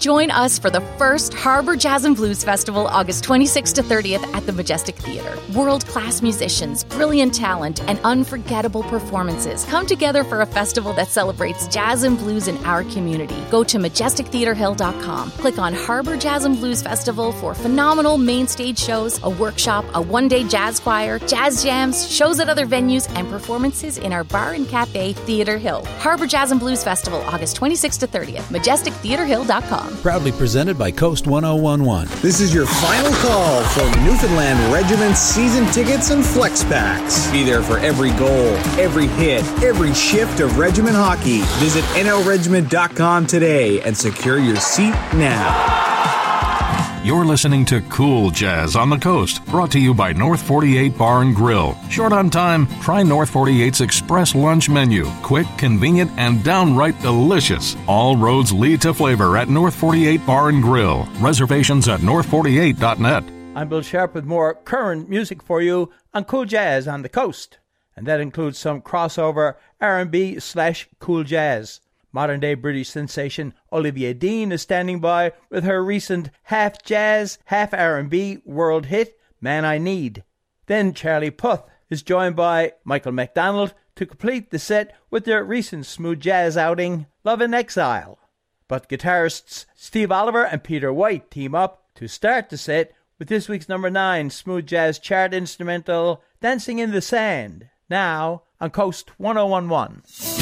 Join us for the first Harbor Jazz and Blues Festival, August 26th to 30th at the Majestic Theatre. World-class musicians, brilliant talent, and unforgettable performances come together for a festival that celebrates jazz and blues in our community. Go to majestictheatrehill.com. Click on Harbor Jazz and Blues Festival for phenomenal main stage shows, a workshop, a one-day jazz choir, jazz jams, shows at other venues, and performances in our bar and cafe, Theatre Hill. Harbor Jazz and Blues Festival, August 26th to 30th. majestictheatrehill.com. Proudly presented by Coast 1011. This is your final call for Newfoundland Regiment season tickets and flex packs. Be there for every goal, every hit, every shift of Regiment hockey. Visit nlregiment.com today and secure your seat now. You're listening to Cool Jazz on the Coast, brought to you by North 48 Bar and Grill. Short on time? Try North 48's Express Lunch Menu. Quick, convenient, and downright delicious. All roads lead to flavor at North 48 Bar and Grill. Reservations at north48.net. I'm Bill Sharp with more current music for you on Cool Jazz on the Coast. And that includes some crossover R&B/cool jazz. Modern-day British sensation Olivia Dean is standing by with her recent half-jazz, half-R&B world hit, Man I Need. Then Charlie Puth is joined by Michael McDonald to complete the set with their recent smooth jazz outing, Love in Exile. But guitarists Steve Oliver and Peter White team up to start the set with this week's number 9 smooth jazz chart instrumental, Dancing in the Sand, now on Coast 1011.